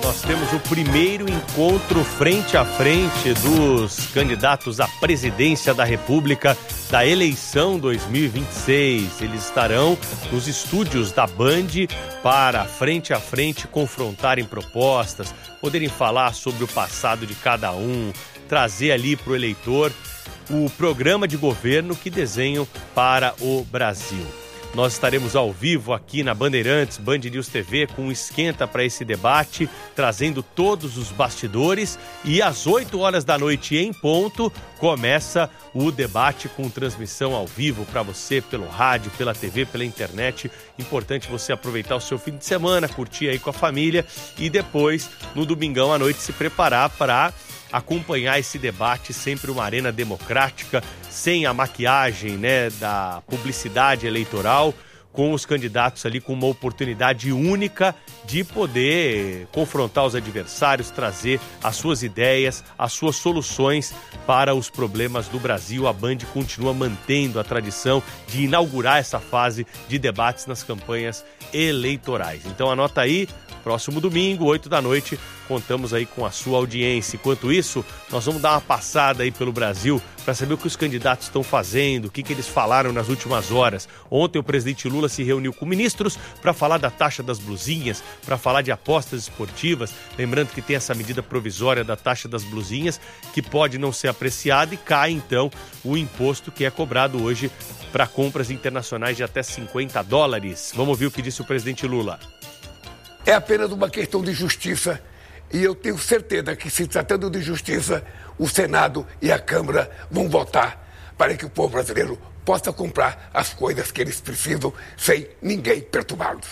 nós temos o primeiro encontro frente a frente dos candidatos à presidência da República da eleição 2026. Eles estarão nos estúdios da Band para, frente a frente, confrontarem propostas, poderem falar sobre o passado de cada um, trazer ali para o eleitor o programa de governo que desenham para o Brasil. Nós estaremos ao vivo aqui na Bandeirantes, Band News TV, com um esquenta para esse debate, trazendo todos os bastidores. E às 8 horas da noite em ponto, começa o debate com transmissão ao vivo para você, pelo rádio, pela TV, pela internet. Importante você aproveitar o seu fim de semana, curtir aí com a família e depois, no domingão à noite, se preparar para acompanhar esse debate, sempre uma arena democrática, sem a maquiagem, né, da publicidade eleitoral, com os candidatos ali com uma oportunidade única de poder confrontar os adversários, trazer as suas ideias, as suas soluções para os problemas do Brasil. A Band continua mantendo a tradição de inaugurar essa fase de debates nas campanhas eleitorais. Então anota aí, próximo domingo, 8 da noite, contamos aí com a sua audiência. Enquanto isso, nós vamos dar uma passada aí pelo Brasil para saber o que os candidatos estão fazendo, o que eles falaram nas últimas horas. Ontem o presidente Lula se reuniu com ministros para falar da taxa das blusinhas, para falar de apostas esportivas. Lembrando que tem essa medida provisória da taxa das blusinhas, que pode não ser apreciada e cai então o imposto que é cobrado hoje para compras internacionais de até $50. Vamos ouvir o que disse o presidente Lula. É apenas uma questão de justiça e eu tenho certeza que, se tratando de justiça, o Senado e a Câmara vão votar para que o povo brasileiro possa comprar as coisas que eles precisam sem ninguém perturbá-los.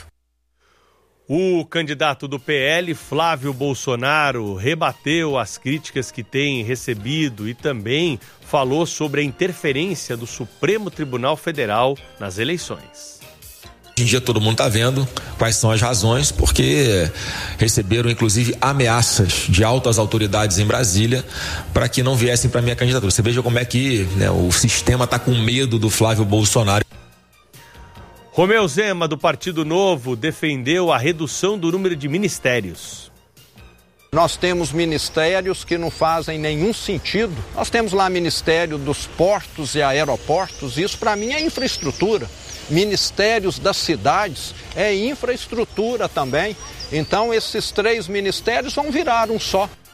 O candidato do PL, Flávio Bolsonaro, rebateu as críticas que tem recebido e também falou sobre a interferência do Supremo Tribunal Federal nas eleições. Hoje em dia todo mundo está vendo quais são as razões, porque receberam inclusive ameaças de altas autoridades em Brasília para que não viessem para a minha candidatura. Você veja como é que, né, o sistema está com medo do Flávio Bolsonaro. Romeu Zema, do Partido Novo, defendeu a redução do número de ministérios. Nós temos ministérios que não fazem nenhum sentido. Nós temos lá Ministério dos Portos e Aeroportos, isso para mim é infraestrutura. Ministérios das cidades é infraestrutura também. Então esses 3 ministérios vão virar um só.